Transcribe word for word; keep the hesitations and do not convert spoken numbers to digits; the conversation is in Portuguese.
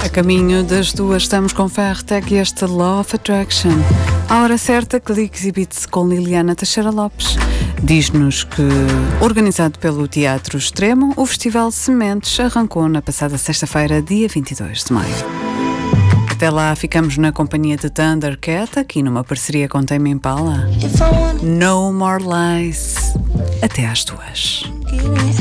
A caminho das duas estamos com Ferrotec e este Law of Attraction. À hora certa, cliques e beats com Liliana Teixeira Lopes. Diz-nos que, organizado pelo Teatro Extremo, o Festival Sementes arrancou na passada sexta-feira, dia vinte e dois de maio. Até lá ficamos na companhia de Thundercat, aqui numa parceria com Tame Impala. No More Lies. Até às duas.